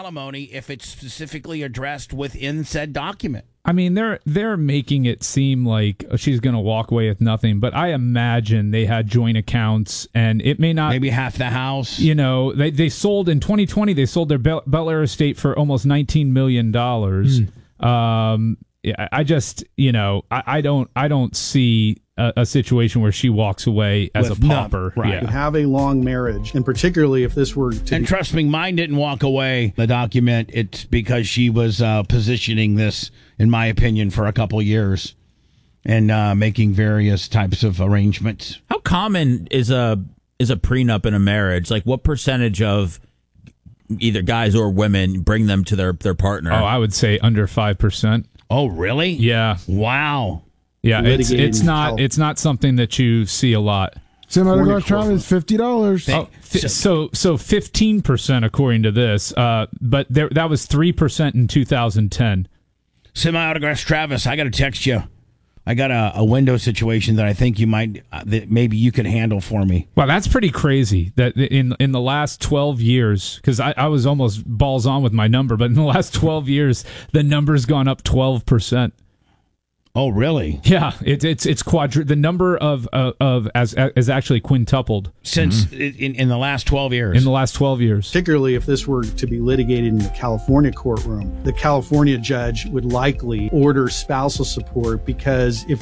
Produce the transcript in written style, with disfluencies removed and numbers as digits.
alimony if it's specifically addressed within said document. I mean, they're making it seem like she's going to walk away with nothing, but I imagine they had joint accounts, and it may not. Maybe half the house. You know, they sold in 2020. They sold their Bel Air estate for almost $19 million. I just, I don't see a situation where she walks away as With a pauper. none, right. Yeah. Have a long marriage, and particularly if this were to And trust me, mine didn't walk away. The document, it's because she was positioning this, in my opinion, for a couple years and making various types of arrangements. How common is a prenup in a marriage? Like, what percentage of either guys or women bring them to their partner? Oh, I would say under 5%. Oh, really? Yeah. Wow. Yeah, Litigated it's in not not something that you see a lot. Semi-autograph Travis, $50. Oh, so 15% according to this, but that was 3% in 2010. Semi-autographs, Travis, I got to text you. I got a window situation that I think you might, that maybe you could handle for me. Wow, that's pretty crazy that in the last 12 years, because I was almost balls on with my number, but in the last 12 years, the number's gone up 12%. Oh, really? Yeah, it's the number of is actually quintupled Since in the last 12 years. in the last 12 years. particularly if this were to be litigated in the California courtroom, the California judge would likely order spousal support, because if